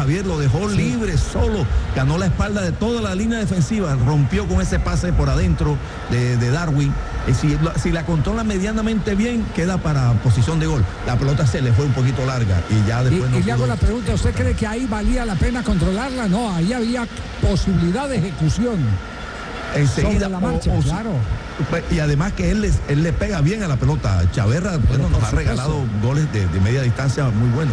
Javier, lo dejó libre, solo, ganó la espalda de toda la línea defensiva, rompió con ese pase por adentro de Darwin. Si la controla medianamente bien, queda para posición de gol. La pelota se le fue un poquito larga y ya después y le hago la pregunta, ¿usted cree que ahí valía la pena controlarla? No, ahí había posibilidad de ejecución. Enseguida, sobre la marcha, claro. Y además que él le pega bien a la pelota. Chaverra, bueno, nos ha regalado goles de media distancia muy buenos.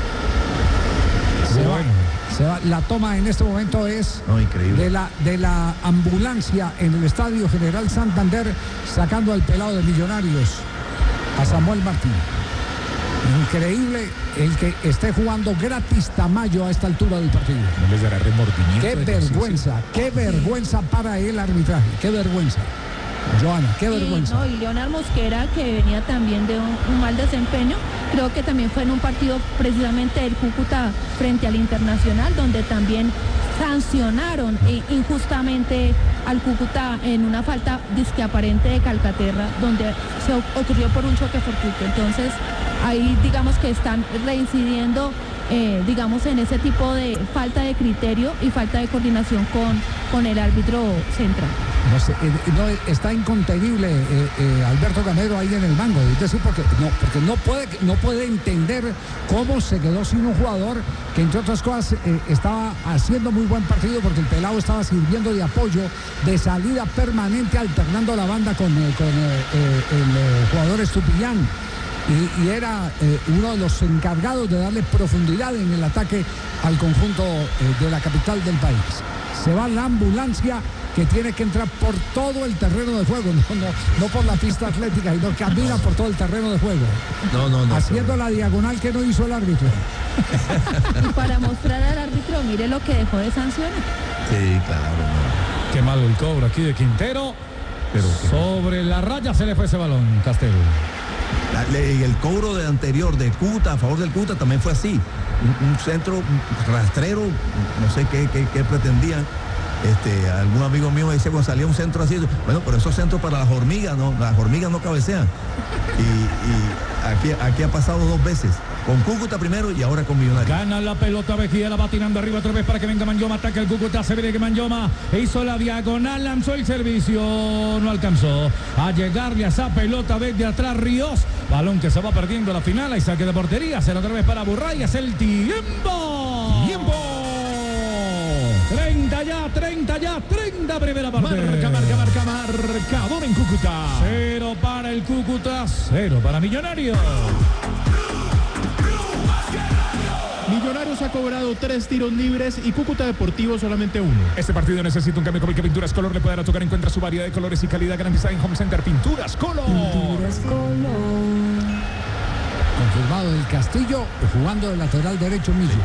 Se va. La toma en este momento es increíble. de la ambulancia en el Estadio General Santander, sacando al pelado de Millonarios, a Samuel Martín. Increíble el que esté jugando gratis Tamayo a esta altura del partido. No les dará remordimiento. Qué vergüenza para el arbitraje, qué vergüenza. Joana, qué vergüenza. Y Leonard Mosquera, que venía también de un mal desempeño, creo que también fue en un partido precisamente del Cúcuta frente al Internacional, donde también sancionaron injustamente al Cúcuta en una falta disque aparente de Calcaterra, donde se ocurrió por un choque fortuito. Entonces ahí digamos que están reincidiendo digamos en ese tipo de falta de criterio y falta de coordinación con el árbitro central. No sé, está incontenible Alberto Gamero ahí en el mango, es decir, porque no puede entender cómo se quedó sin un jugador que, entre otras cosas, estaba haciendo muy buen partido, porque el pelado estaba sirviendo de apoyo, de salida permanente, alternando la banda con el jugador Estupiñán. Y era uno de los encargados de darle profundidad en el ataque al conjunto de la capital del país. Se va la ambulancia, que tiene que entrar por todo el terreno de juego, no por la pista atlética, sino que camina por todo el terreno de juego. No. Haciendo la diagonal que no hizo el árbitro. Y para mostrar al árbitro, mire lo que dejó de sancionar. Sí, claro. Qué malo el cobro aquí de Quintero. Pero sobre la raya se le fue ese balón, Castelo. Y el cobro de anterior de Cúcuta, a favor del Cúcuta, también fue así. Un centro rastrero, no sé qué pretendían. Algún amigo mío me decía cuando salía un centro así, bueno, pero esos centros para las hormigas no cabecean. Y aquí ha pasado 2 veces, con Cúcuta primero y ahora con Millonarios. Gana la pelota Vejía, la va tirando arriba otra vez para que venga Manyoma, ataca el Cúcuta, se ve que Manyoma hizo la diagonal, lanzó el servicio, no alcanzó a llegarle a esa pelota desde atrás Ríos, balón que se va perdiendo la final, hay saque de portería, será otra vez para Burray, es el tiempo. 30 primera parte. Marcador en Cúcuta. 0 para el Cúcuta, 0 para Millonarios. Millonarios ha cobrado 3 tiros libres y Cúcuta Deportivo solamente 1. Este partido necesita un cambio con el que Pinturas Color le puede dar a tocar. Encuentra su variedad de colores y calidad garantizada en Home Center. Pinturas Color. Confirmado el Castillo, jugando de lateral derecho Millos.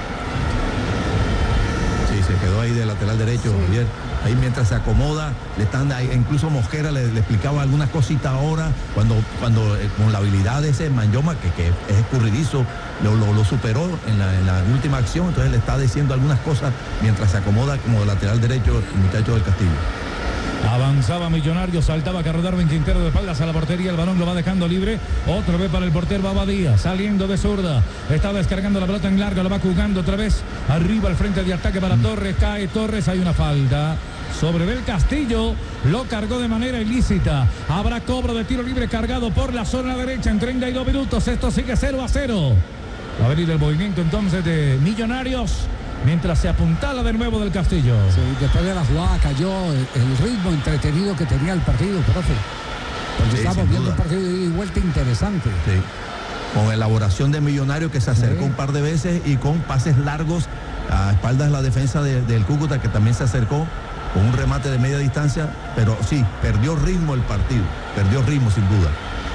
Sí, se quedó ahí de lateral derecho, Javier. Ahí mientras se acomoda, incluso Mosquera le explicaba algunas cositas ahora, cuando con la habilidad de ese Manyoma, que es escurridizo, lo superó en la última acción, entonces le está diciendo algunas cosas mientras se acomoda como de lateral derecho el muchacho del Castillo. Avanzaba Millonarios, saltaba Darwin Quintero de espaldas a la portería, el balón lo va dejando libre, otra vez para el portero Babadía, saliendo de zurda, está descargando la pelota en larga, lo va jugando otra vez, arriba al frente de ataque para Torres, cae Torres, hay una falta sobre Del Castillo, lo cargó de manera ilícita, habrá cobro de tiro libre cargado por la zona derecha en 32 minutos, esto sigue 0-0, va a venir el movimiento entonces de Millonarios, mientras se apuntala de nuevo Del Castillo. Sí, después de la jugada cayó el ritmo entretenido que tenía el partido, profe. Porque estamos viendo un partido de ida y vuelta interesante. Sí. Con elaboración de Millonarios que se acercó un par de veces y con pases largos a espaldas de la defensa del Cúcuta, que también se acercó con un remate de media distancia, pero sí, perdió ritmo el partido, perdió ritmo sin duda.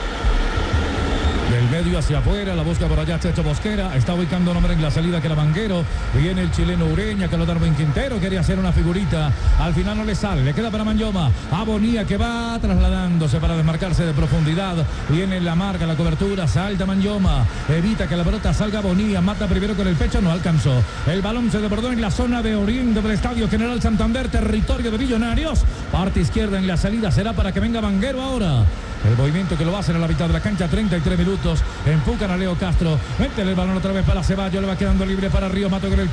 Del medio hacia afuera, la busca por allá Checho Mosquera, está ubicando nombre en la salida que era Banguero, viene el chileno Ureña, que lo Darwin Quintero, quería hacer una figurita, al final no le sale, le queda para Manyoma, a Bonilla que va trasladándose para desmarcarse de profundidad, viene la marca, la cobertura, salta Manyoma, evita que la pelota salga Bonilla, mata primero con el pecho, no alcanzó, el balón se desbordó en la zona de oriente del Estadio General Santander, territorio de Millonarios, parte izquierda en la salida, será para que venga Banguero ahora. El movimiento que lo va a hacer a la mitad de la cancha, 33 minutos. Empujan a Leo Castro. Métele el balón otra vez para Ceballos. Le va quedando libre para Ríos. Mato con el